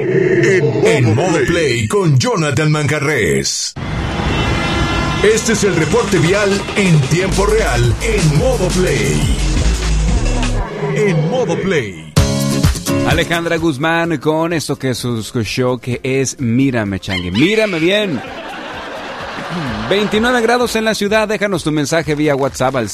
En modo play con Jonathan Manjarrés. Este es el reporte vial en tiempo real en modo play. En modo play. Alejandra Guzmán con esto que es su show, que es Mírame, Changue. Mírame bien. 29 grados en la ciudad. Déjanos tu mensaje vía WhatsApp al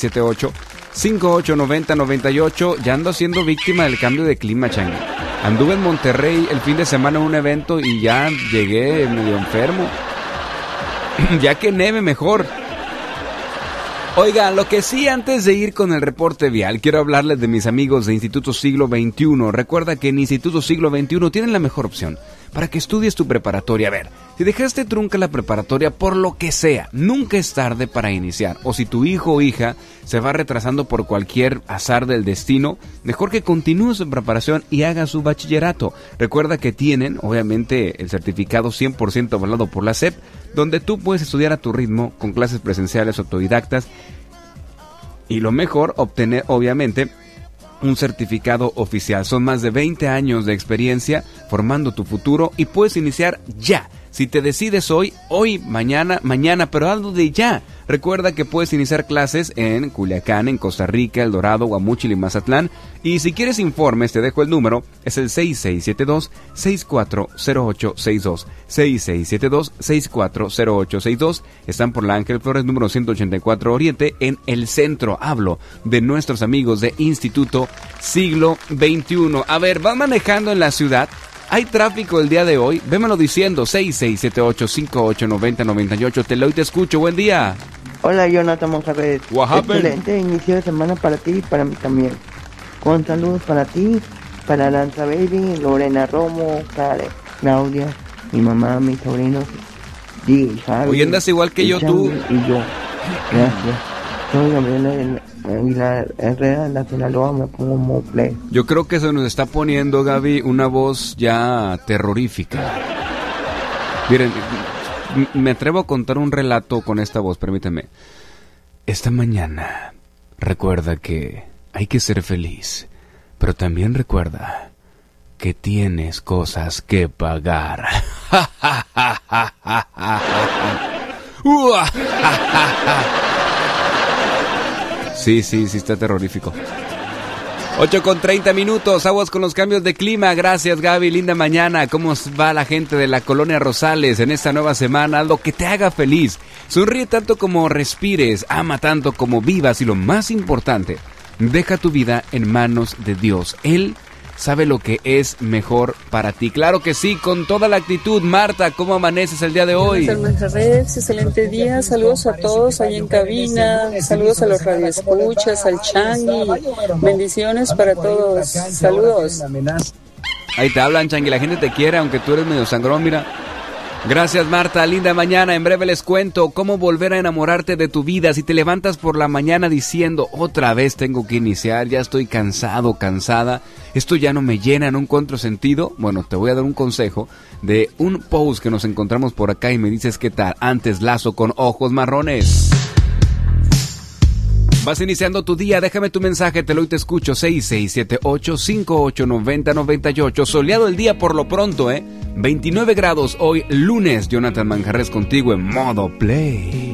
6678-589098. Ya ando siendo víctima del cambio de clima, Changue. Anduve en Monterrey el fin de semana en un evento y ya llegué medio enfermo. Ya que neve mejor. Oigan, lo que sí, antes de ir con el reporte vial, quiero hablarles de mis amigos de Instituto Siglo XXI. Recuerda que en Instituto Siglo XXI tienen la mejor opción para que estudies tu preparatoria. A ver, si dejaste trunca la preparatoria por lo que sea, nunca es tarde para iniciar. O si tu hijo o hija se va retrasando por cualquier azar del destino, mejor que continúe su preparación y haga su bachillerato. Recuerda que tienen, obviamente, el certificado 100% avalado por la SEP, donde tú puedes estudiar a tu ritmo, con clases presenciales autodidactas, y lo mejor, obtener, obviamente, un certificado oficial. Son más de 20 años de experiencia formando tu futuro y puedes iniciar ya. Si te decides hoy, mañana, pero hazlo de ya. Recuerda que puedes iniciar clases en Culiacán, en Costa Rica, El Dorado, Guamúchil y Mazatlán. Y si quieres informes, te dejo el número, es el 6672-640862. 6672-640862. Están por la Ángel Flores, número 184 Oriente, en el centro. Hablo de nuestros amigos de Instituto Siglo XXI. A ver, ¿vas manejando en la ciudad? ¿Hay tráfico el día de hoy? Vémelo diciendo, 6678-589098. Te lo y te escucho, buen día. Hola, Jonathan Manjarrés. Excelente inicio de semana para ti y para mí también. Con saludos para ti, para Lanza Baby, Lorena Romo, para Claudia, mi mamá, mis sobrinos, y Javi. Hoy andas igual que yo, tú. Y yo. Gracias. Soy Gabriela Aguilar Herrera, la Sinaloa, me pongo modo play. Yo creo que se nos está poniendo, Gaby, una voz ya terrorífica. Miren, me atrevo a contar un relato con esta voz, permíteme. Esta mañana, recuerda que hay que ser feliz, pero también recuerda que tienes cosas que pagar. Sí, está terrorífico. 8:30, aguas con los cambios de clima. Gracias, Gaby, linda mañana. ¿Cómo va la gente de la Colonia Rosales en esta nueva semana? Lo que te haga feliz. Sonríe tanto como respires, ama tanto como vivas y lo más importante, deja tu vida en manos de Dios. Él sabe lo que es mejor para ti. Claro que sí, con toda la actitud. Marta, ¿cómo amaneces el día de hoy? Excelente día, saludos a todos ahí en cabina, saludos a los radioescuchas, al Changui, bendiciones para todos, saludos. Ahí te hablan, Changui, la gente te quiere, aunque tú eres medio sangrón, mira. Gracias, Marta, linda mañana. En breve les cuento cómo volver a enamorarte de tu vida. Si te levantas por la mañana diciendo, otra vez tengo que iniciar, ya estoy cansado, cansada, esto ya no me llena, no encuentro sentido, bueno, te voy a dar un consejo de un post que nos encontramos por acá y me dices qué tal. Antes, Lazo con ojos marrones. Vas iniciando tu día, déjame tu mensaje, te lo y te escucho, 6678-589098. Soleado el día por lo pronto, 29 grados hoy, lunes. Jonathan Manjarrés contigo en modo play.